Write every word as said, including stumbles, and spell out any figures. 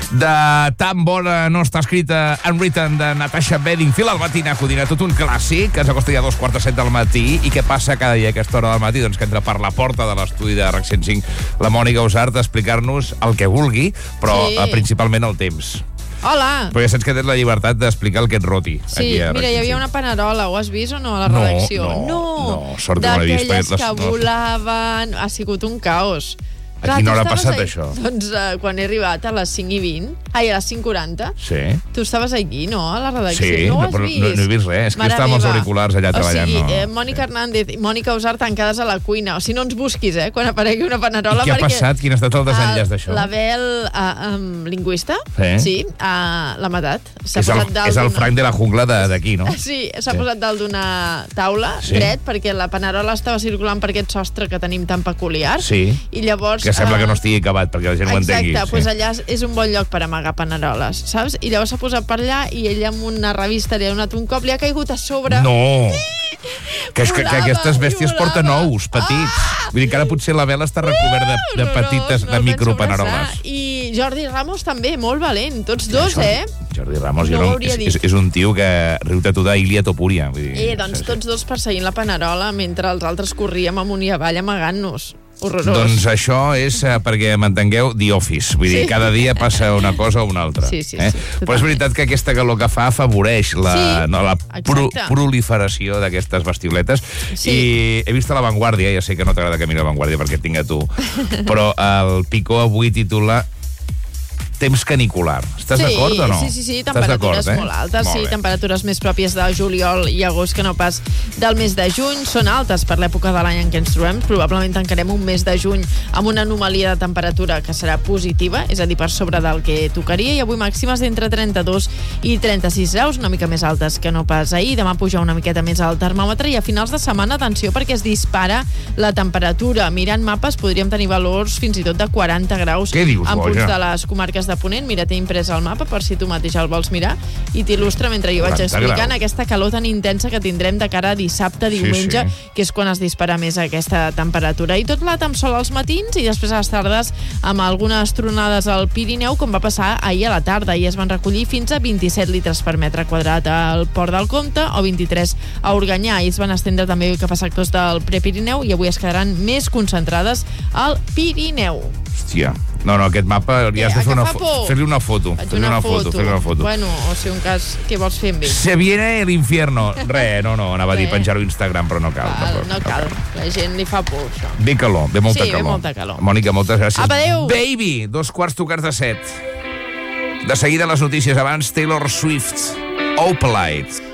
de tan bona no està escrita Unwritten de Natasha Bedingfield, al matí Codina, tot un clàssic, que ens acosta ja a dos quarts de set del matí. I què passa cada dia a aquesta hora del matí? Doncs que entra per la porta de l'estudi de RAC cent cinc la Mònica Usart a explicar-nos el que vulgui, però sí. eh, principalment el temps. Hola! Però ja saps que tens la llibertat d'explicar el que et roti. Sí, mira, hi havia una panerola, ho has vist o no, a la redacció? No, no, no, no sort que no l'he vist. D'aquelles que volaven... Ha sigut un caos. A quina hora ha passat això? Doncs uh, quan he arribat a les cinc i vint, ai, a les cinc i quaranta. Sí. Tu estaves aquí, no?, a la redacció. Sí, no ho has però vist? no, no he vist res. És que estava amb els auriculars allà treballant. O sigui, no. eh, Mònica Hernández i Mònica Usart tancades a la cuina. O sigui, no ens busquis, eh, quan aparegui una panerola. I què ha passat? Quin ha estat el desenllaç d'això? L'Abel, uh, um, lingüista, sí, sí uh, l'ha matat. És el, és el Frank de la jungla d'aquí, no? Sí, s'ha sí. posat dalt d'una taula, sí. dret, perquè la panerola estava circulant per aquest sostre que tenim tan peculiar. Sí, i llavors, que sembla uh, que no estigui acabat, perquè la gent ho entengui. Exacte, doncs sí. allà és un bon lloc per amagar paneroles, saps? I llavors s'ha posat per allà i ella amb una revista li ha donat un cop, li ha caigut a sobre. No! Sí! Que, és que, que aquestes bèsties porten ous petits. Ah! Vull dir que ara potser la vela està recobert de, de petites, no, no, de micropaneroles. I Jordi Ramos també, molt valent. Tots dos, Jordi, eh? Jordi Ramos no no, és, és, és un tio que riu-te tu d'Ilia Topuria. Vull dir, eh, doncs tots dos perseguint la panerola mentre els altres corríem amunt i avall amagant-nos. Horrorós. Doncs això és eh, perquè m'entengueu The Office. Vull dir, sí. cada dia passa una cosa o una altra. Sí, sí, eh? sí. Però és veritat que aquesta calor que fa afavoreix la, sí, no, la pro, proliferació d'aquestes bestioletes. Sí. I he vist a La Vanguardia, ja sé que no t'agrada que miri La Vanguardia perquè et tinc a tu, però el Picó avui titula temps canicular. Estàs sí, d'acord o no? Sí, sí, sí, temperatures eh? molt altes, molt sí, bé. Temperatures més pròpies de juliol i agost que no pas del mes de juny. Són altes per l'època de l'any en què ens trobem. Probablement tancarem un mes de juny amb una anomalia de temperatura que serà positiva, és a dir, per sobre del que tocaria, i avui màximes d'entre trenta-dos i trenta-sis graus, una mica més altes que no pas ahir. Demà puja una miqueta més al termòmetre i a finals de setmana, atenció, perquè es dispara la temperatura. Mirant mapes podríem tenir valors fins i tot de quaranta graus dius, en punts boja? de les comarques de Ponent. Mira, t'he imprès el mapa per si tu mateix el vols mirar i t'il·lustra mentre jo vaig explicant graus. Aquesta calor tan intensa que tindrem de cara a dissabte, diumenge, sí, sí. que és quan es dispara més aquesta temperatura. I tot blat amb sol als matins i després a les tardes amb algunes tronades al Pirineu, com va passar ahir a la tarda, i es van recollir fins a vint-i-set litres per metre quadrat al Port del Comte o vint-i-tres a Organyà, i es van estendre també cap a sectors del Prepirineu i avui es quedaran més concentrades al Pirineu. Hòstia, no, no, aquest mapa li has de fer una, fo fer-li una foto. Fer-li una, una foto. Fer una foto. Bueno, o sigui, un cas, què vols fer amb ell? Se viene l'infierno. Re, no, no, anava a dir penjar-ho a Instagram, però no cal. cal no, no cal, no cal. La gent li fa por, això. Ve calor, ve molta sí, calor. Sí, ve molta calor. Mònica, moltes gràcies. Apa, adéu! Baby, dos quarts tocats de set. De seguida les notícies, abans Taylor Swift, Opalite.